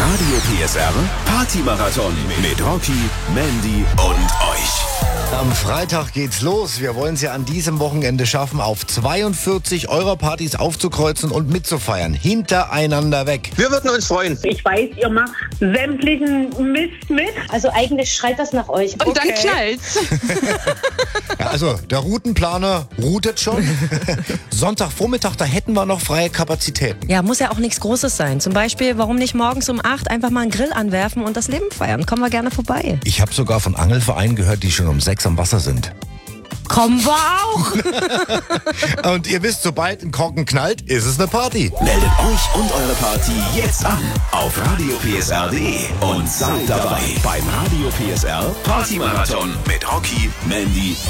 Radio PSR Partymarathon mit Rocky, Mandy und euch. Am Freitag geht's los. Wir wollen es ja an diesem Wochenende schaffen, auf 42 Euro-Partys aufzukreuzen und mitzufeiern. Hintereinander weg. Wir würden uns freuen. Ich weiß, ihr macht sämtlichen Mist mit. Also eigentlich schreit das nach euch. Und dann knallt's. Ja, also der Routenplaner routet schon. Sonntagvormittag, da hätten wir noch freie Kapazitäten. Ja, muss ja auch nichts Großes sein. Zum Beispiel, warum nicht morgens um 8 einfach mal einen Grill anwerfen und das Leben feiern? Kommen wir gerne vorbei. Ich habe sogar von Angelvereinen gehört, die schon um 6 am Wasser sind. Kommen wir auch. Und ihr wisst, sobald ein Korken knallt, ist es eine Party. Meldet euch und eure Party jetzt an auf radiopsr.de und seid dabei beim Radio PSR Partymarathon mit Rocky, Mandy